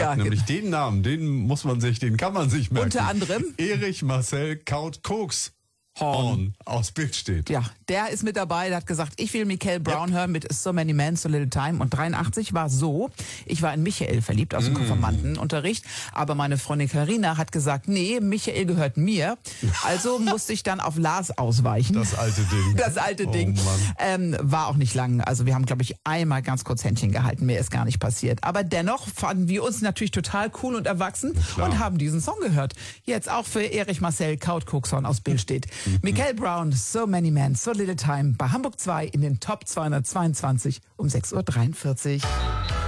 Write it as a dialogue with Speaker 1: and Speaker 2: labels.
Speaker 1: Ja,
Speaker 2: nämlich den Namen, den kann man sich merken.
Speaker 1: Unter anderem
Speaker 2: Erich Marcel Kaut Koks Horn aus Billstedt.
Speaker 1: Ja, der ist mit dabei, der hat gesagt, ich will Michael Brown hören mit So Many Men, So Little Time. Und 83 war so, ich war in Michael verliebt aus dem Konfirmandenunterricht, aber meine Freundin Carina hat gesagt, nee, Michael gehört mir. Also musste ich dann auf Lars ausweichen.
Speaker 2: Das alte Ding.
Speaker 1: Das alte Ding. War auch nicht lang. Also wir haben, glaube ich, einmal ganz kurz Händchen gehalten. Mehr ist gar nicht passiert. Aber dennoch fanden wir uns natürlich total cool und erwachsen und haben diesen Song gehört. Jetzt auch für Erich Marcel Kaut Kokshorn aus Billstedt. Michael Brown, So Many Men, So Little Time bei Hamburg 2 in den Top 222 um 6.43 Uhr.